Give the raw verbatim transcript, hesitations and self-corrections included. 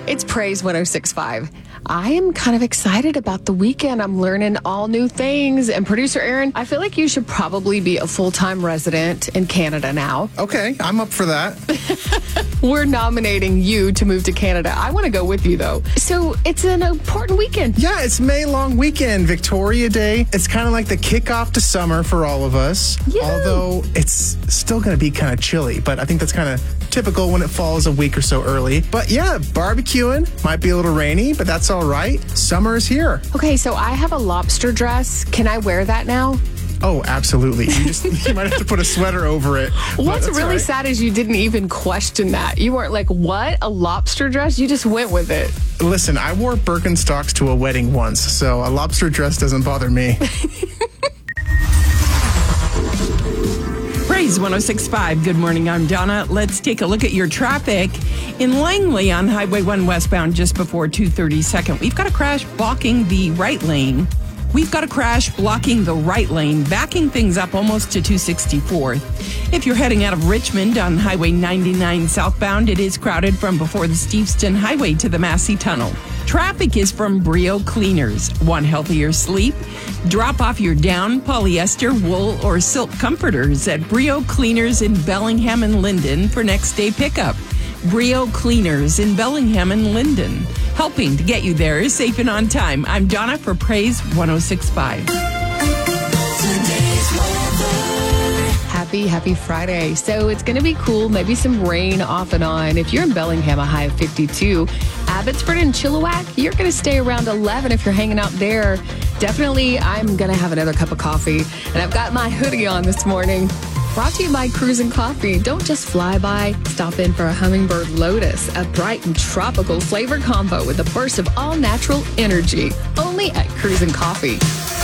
It's Praise one oh six point five. I am kind of excited about the weekend. I'm learning all new things. And producer Aaron, I feel like you should probably be a full-time resident in Canada now. Okay, I'm up for that. We're nominating you to move to Canada. I want to go with you, though. So it's an important weekend. Yeah, it's May long weekend, Victoria Day. It's kind of like the kickoff to summer for all of us. Yeah. Although it's still going to be kind of chilly, but I think that's kind of typical when it falls a week or so early. But yeah, barbecuing. Might be a little rainy, but that's all right. Summer is here. Okay, so I have a lobster dress. Can I wear that now? Oh, absolutely. You just you might have to put a sweater over it. What's really right. sad is you didn't even question that. You weren't like, what? A lobster dress? You just went with it. Listen, I wore Birkenstocks to a wedding once, so a lobster dress doesn't bother me. Praise one oh six point five. Good morning, I'm Donna. Let's take a look at your traffic. In Langley on Highway one westbound just before two thirty-second, we've got a crash blocking the right lane. We've got a crash blocking the right lane, backing things up almost to two sixty-fourth. If you're heading out of Richmond on Highway ninety-nine southbound, it is crowded from before the Steveston Highway to the Massey Tunnel. Traffic is from Brio Cleaners. Want healthier sleep? Drop off your down, polyester, wool, or silk comforters at Brio Cleaners in Bellingham and Linden for next day pickup. Brio Cleaners in Bellingham and Linden, helping to get you there safe and on time. I'm Donna for Praise one oh six point five. Happy, happy Friday. So it's going to be cool. Maybe some rain off and on. If you're in Bellingham, a high of fifty-two. Abbotsford and Chilliwack, you're going to stay around eleven if you're hanging out there. Definitely, I'm going to have another cup of coffee. And I've got my hoodie on this morning. Brought to you by Cruisin' Coffee. Don't just fly by. Stop in for a Hummingbird Lotus, a bright and tropical flavor combo with a burst of all-natural energy. Only at Cruisin' Coffee.